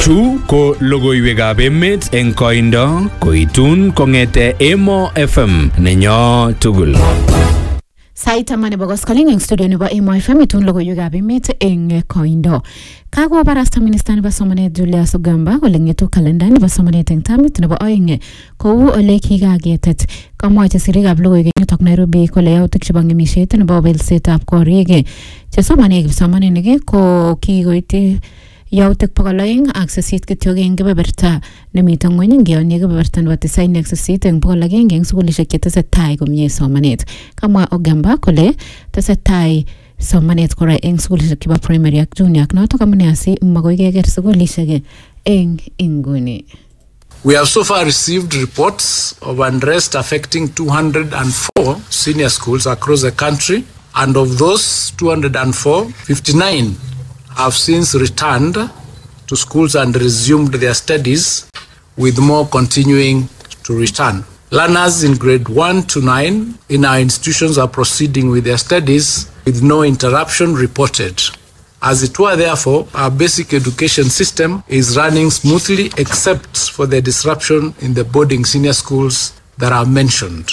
Chu ko logoiwekab emet eng koindo koitun kong'ete Emo FM nenyo tugul. Sait taman nebo koskoling eng studio nebo Emo FM itun logoiwekab emet eng koindo. Kakobarasta minista nebo somanet Julius Ogamba kole ng'etu kalenda nebo somanet eng tamit nebo oeng kou ole kikaketet. Kamwachi sirikab logoiwek yutok Nairobi kole yautik chebo ng'emishet nebo belsetab korik chesomane kipsomaninik ko kikoiti yautik 208 kityo eng kebeberta nemiten ngweny ngeyonye kebeberta nebo 98 eng 100 eng sukulishek chetesetai komie somanet. Kamwa Ogamba kole tesetai somanet kora eng sukulishek chebo primary ak junior ak notok amune asi magoi keker sukulishek eng inguni. We have so far received reports of unrest affecting 204 senior schools across the country, and of those 204, 59 have since returned to schools and resumed their studies, with more continuing to return. Learners in grade 1 to 9 in our institutions are proceeding with their studies with no interruption reported. As it were, therefore, our basic education system is running smoothly except for the disruption in the boarding senior schools that are mentioned.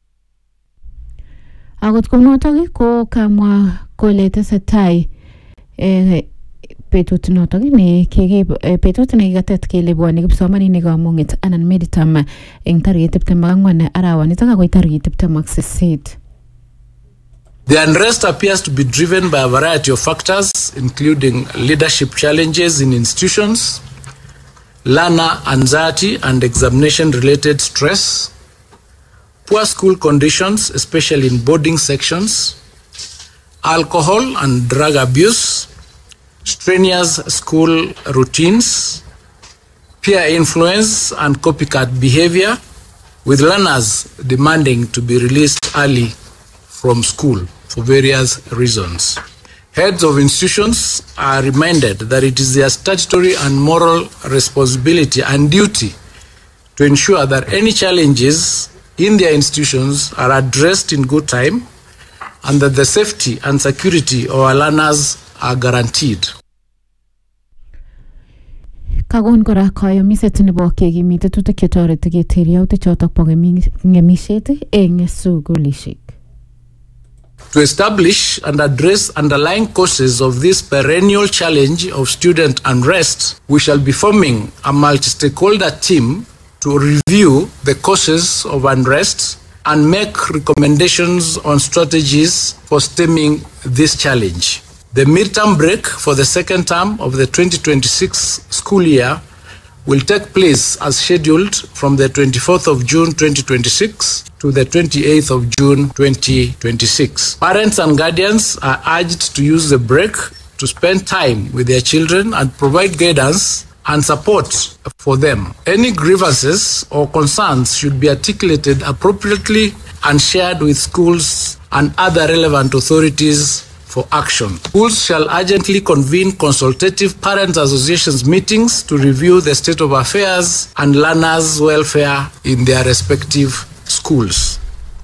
Agot kunotok ko kamwa kole tesetai betut notok ne betut ne kikatet kele bwoni kipsomaninik kamung'et anan midterm eng tarikit 24 arawanitok akoi tarikit 28. The unrest appears to be driven by a variety of factors, including leadership challenges in institutions, learner anxiety and examination-related stress, poor school conditions, especially in boarding sections, alcohol and drug abuse, strenuous school routines, peer influence and copycat behavior, with learners demanding to be released early from school for various reasons. Heads of institutions are reminded that it is their statutory and moral responsibility and duty to ensure that any challenges in their institutions are addressed in good time and that the safety and security of our learners are guaranteed. Kagon kora kayomiset nebo kekimite tutik chetoreti keter yautik chotok bo ng'emishet eng sukulishek. To establish and address underlying causes of this perennial challenge of student unrest, we shall be forming a multi-stakeholder team to review the causes of unrest and make recommendations on strategies for stemming this challenge. The midterm break for the second term of the 2026 school year will take place as scheduled from the 24th of June 2026 to the 28th of June 2026. Parents and guardians are urged to use the break to spend time with their children and provide guidance and support for them. Any grievances or concerns should be articulated appropriately and shared with schools and other relevant authorities for action. Schools shall urgently convene consultative parents associations meetings to review the state of affairs and learners' welfare in their respective schools.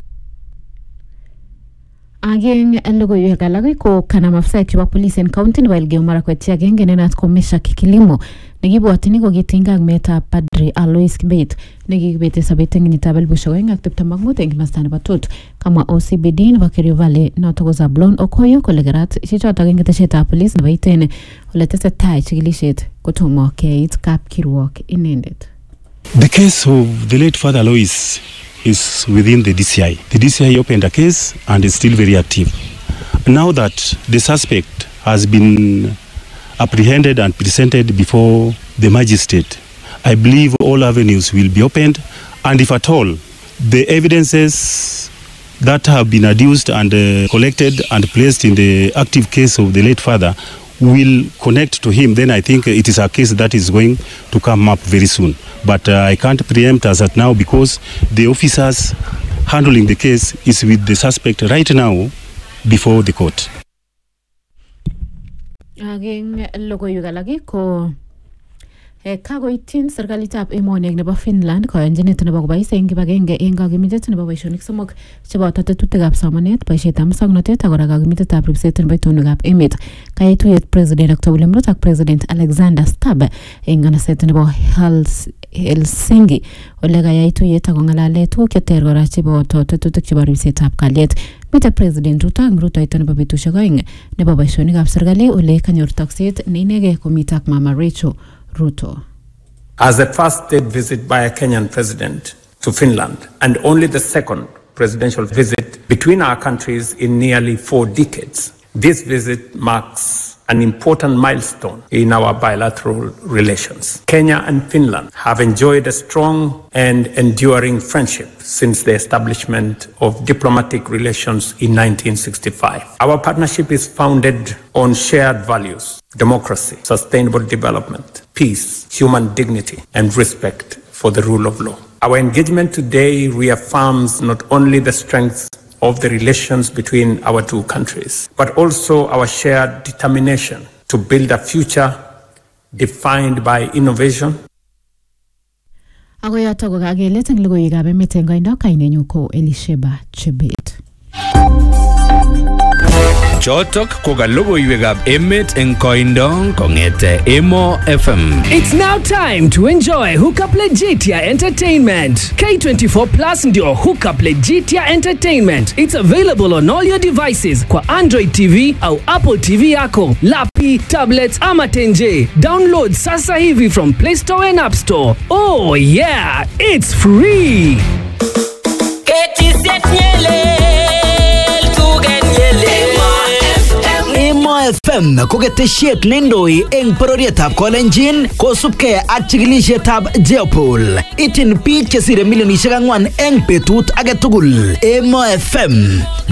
Ageng logoiwek alak ko kanam afsaek chebo police en county nebo Elgeyo Marakwet chi agenge nenat ko Meshak Kilimo nekibwotyin ko kitinga ak meetab Padri Alois Kibet nekikibete sobet eng kenyitab 2025 eng komasta nebo Tot. Kamwa OCBD nebo Kerio Valley notok ko Zablon Okoyo kole kerat chichotok eng keteshetab police nebo Iten ole tesetai chikilishet kotomo keit kapkirwok inendet. The case of the late Father Alois is within the DCI. The DCI opened a case and is still very active. Now that the suspect has been apprehended and presented before the magistrate, I believe all avenues will be opened, and if at all the evidences that have been adduced and collected and placed in the active case of the late father will connect to him, then I think it is a case that is going to come up very soon. But I can't preempt as at now because the officers handling the case is with the suspect right now before the court. Ageng logoiwek alak ko kagoityin serikalitab emonik nebo Finland koyonjinet nebo kobois eng kibagenge eng kakimitetab nebo boisionik somok cheboto tetutikab somanet, boisietab musoknotet ak kora kakimitetab ribset nebo itonwekab emet. Kayai tuyet President Dr. William Ruto ak President Alexander Stubb eng nganaset nebo Helsinki ole kayai tuyet ak kongalale tuguk cheter kora cheboto tetutik chebo ribsetab kalyet. Mite President Ruto eng rutoito nebo betusiek oeng nebo boisionikab serikali ole kanyor tokset ne inegei komite ak Mama Rachel Ruto. As the first state visit by a Kenyan president to Finland and only the second presidential visit between our countries in nearly 4 decades, this visit marks an important milestone in our bilateral relations. Kenya and Finland have enjoyed a strong and enduring friendship since the establishment of diplomatic relations in 1965. Our partnership is founded on shared values: democracy, sustainable development, peace, human dignity, and respect for the rule of law. Our engagement today reaffirms not only the strength of the relations between our two countries, but also our shared determination to build a future defined by innovation. Ako yoto ko kakelet eng logoiwekab emet eng koindo, kainenyu ko Elisheba Chebet. Chotok ko ka logoiwekab emet eng koindo kongete Emo FM. It's now time to enjoy Hookup Legitia Entertainment. K24 Plus ndio Hookup Legitia Entertainment. It's available on all your devices kwa Android TV au Apple TV yako, lapi, tablets ama tenje. Download sasa hivi from Play Store and App Store. Oh yeah, it's free. Emo FM ko ketesiet nendoi eng pororietab Kolenjin kosubkei ak chikilisietab Jeopol. Ityin biik chesire milionisiek 4 eng betut age tugul. Emo FM